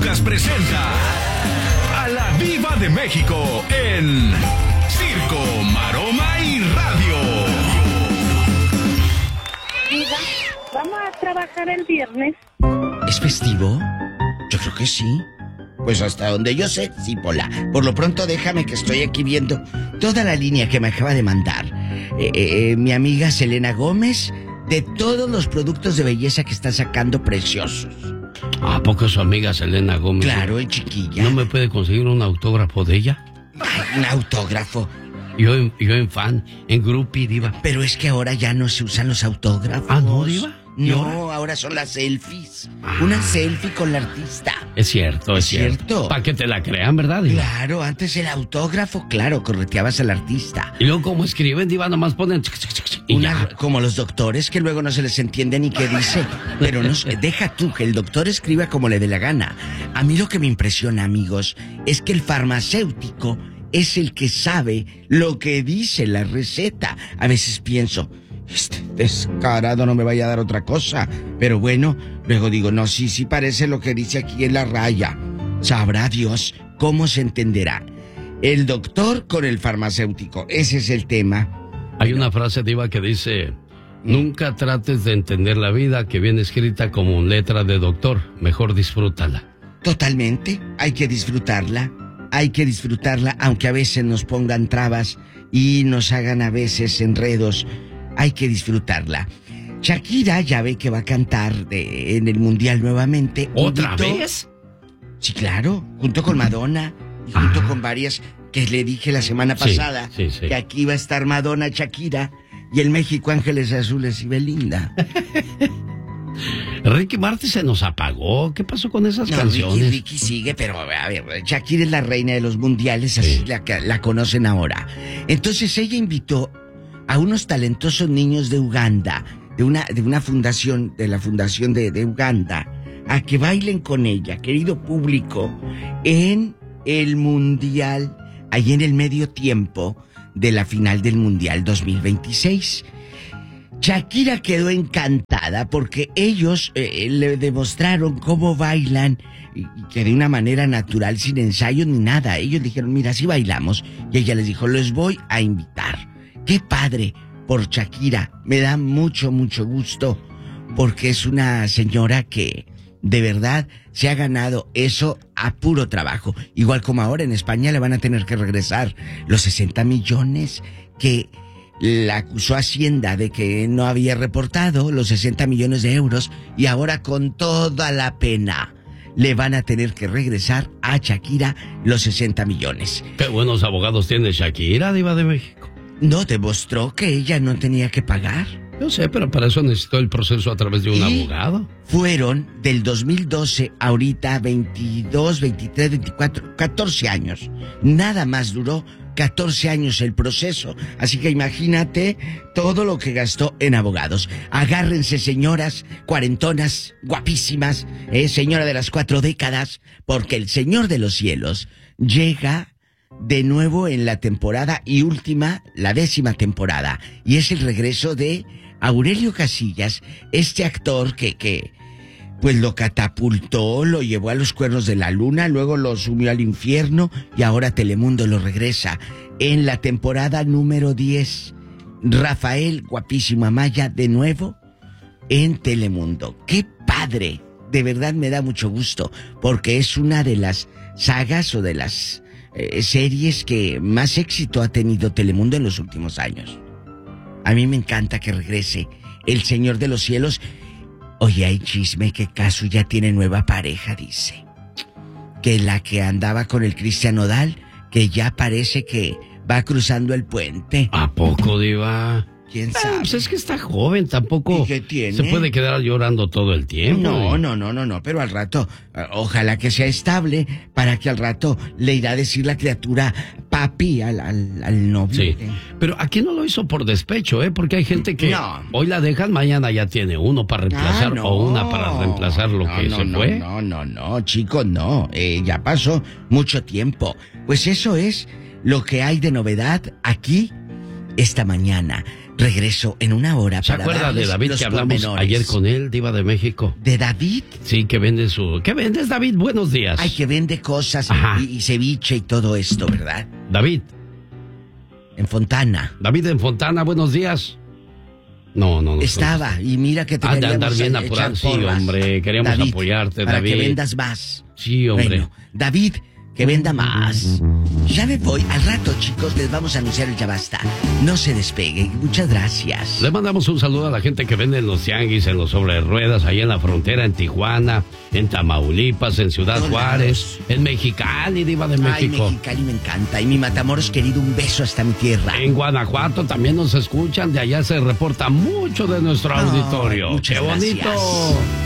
Lucas presenta a la Diva de México en Circo, Maroma y Radio. Diva, ¿vamos a trabajar el viernes? ¿Es festivo? Yo creo que sí. Pues hasta donde yo sé, sí, Pola. Por lo pronto déjame que estoy aquí viendo toda la línea que me acaba de mandar mi amiga Selena Gómez, de todos los productos de belleza que está sacando preciosos. ¿A poco su amiga Selena Gómez? Claro, el chiquilla. ¿No me puede conseguir un autógrafo de ella? Ay, un autógrafo. Yo en fan, en groupie, Diva. Pero es que ahora ya no se usan los autógrafos. ¿Ah, no, Diva? No, ahora son las selfies. Una selfie con la artista. Es cierto, es cierto. Para que te la crean, ¿verdad, Diva? Claro, antes el autógrafo, claro, correteabas al artista. Y luego, ¿cómo escriben, Diva? Nomás ponen... Y como los doctores, que luego no se les entiende ni qué dice. Pero no, deja tú que el doctor escriba como le dé la gana. A mí lo que me impresiona, amigos, es que el farmacéutico es el que sabe lo que dice la receta. A veces pienso, este descarado no me vaya a dar otra cosa. Pero bueno, luego digo, no, sí parece lo que dice aquí en la raya. Sabrá Dios cómo se entenderá el doctor con el farmacéutico. Ese es el tema. Hay una frase, Diva, que dice: nunca trates de entender la vida que viene escrita como letra de doctor. Mejor disfrútala. Totalmente, hay que disfrutarla, aunque a veces nos pongan trabas y nos hagan a veces enredos. Hay que disfrutarla. Shakira ya ve que va a cantar en el Mundial nuevamente. ¿Otra vez? Sí, claro, junto con Madonna y junto con varias que le dije la semana pasada, sí. que aquí iba a estar Madonna, Shakira y el México Ángeles Azules y Belinda. Ricky Martin se nos apagó. ¿Qué pasó con esas canciones? Ricky sigue, pero a ver, Shakira es la reina de los mundiales, así la conocen ahora. Entonces ella invitó a unos talentosos niños de Uganda, de una fundación, de la fundación de Uganda, a que bailen con ella, querido público, en el mundial, ahí en el medio tiempo de la final del Mundial 2026. Shakira quedó encantada porque ellos le demostraron cómo bailan y que de una manera natural, sin ensayos ni nada. Ellos dijeron, mira, así bailamos. Y ella les dijo, los voy a invitar. ¡Qué padre! Por Shakira. Me da mucho gusto porque es una señora que de verdad se ha ganado eso a puro trabajo. Igual como ahora en España le van a tener que regresar los 60 millones que la acusó Hacienda de que no había reportado, los 60 millones de euros, y ahora con toda la pena le van a tener que regresar a Shakira los 60 millones. Qué buenos abogados tiene Shakira, Diva de México. No, demostró que ella no tenía que pagar. Yo sé, pero para eso necesitó el proceso a través de un abogado. Fueron del 2012 ahorita 22, 23, 24, 14 años. Nada más duró 14 años el proceso. Así que imagínate todo lo que gastó en abogados. Agárrense, señoras cuarentonas, guapísimas, señora de las 4 décadas, porque el Señor de los Cielos llega de nuevo en la temporada y última, la 10ª temporada. Y es el regreso de Aurelio Casillas, este actor que pues lo catapultó, lo llevó a los cuernos de la luna, luego lo sumió al infierno y ahora Telemundo lo regresa en la temporada número 10. Rafael, guapísimo Amaya, de nuevo en Telemundo. ¡Qué padre! De verdad me da mucho gusto, porque es una de las sagas o de las series que más éxito ha tenido Telemundo en los últimos años. A mí me encanta que regrese El Señor de los Cielos. Oye, hay chisme que Casu ya tiene nueva pareja, dice. Que la que andaba con el Cristian Nodal, que ya parece que va cruzando el puente. ¿A poco, Diva? ¿Quién sabe? Pues es que está joven, tampoco ¿Y qué tiene? Se puede quedar llorando todo el tiempo. No, pero al rato, ojalá que sea estable, para que al rato le irá a decir la criatura papi al novio. Sí, pero aquí no lo hizo por despecho, Porque hay gente que hoy la dejan, mañana ya tiene uno para reemplazar o una para reemplazar lo que se fue. No, chicos, no. Ya pasó mucho tiempo. Pues eso es lo que hay de novedad aquí esta mañana. Regreso en una hora. ¿Se acuerda de David que hablamos ayer con él, Diva de México? ¿De David? Sí, que vende su... ¿Qué vendes, David? Buenos días. Ay, que vende cosas y ceviche y todo esto, ¿verdad? David. En Fontana. David en Fontana, buenos días. No. Estaba, y mira que te queríamos andar bien apurado. Sí, hombre, queríamos David, apoyarte, para David. que vendas más. Sí, hombre. Bueno, David, que venda más. Ya me voy. Al rato, chicos, les vamos a anunciar el Ya Basta. No se despeguen. Muchas gracias. Le mandamos un saludo a la gente que vende en los tianguis, en los sobre ruedas, ahí en la frontera, en Tijuana, en Tamaulipas, en Ciudad Juárez, en Mexicali, Diva de México. Ay, Mexicali me encanta. Y mi Matamoros querido, un beso hasta mi tierra. En Guanajuato también nos escuchan. De allá se reporta mucho de nuestro auditorio. Muchas ¡Qué bonito! Gracias.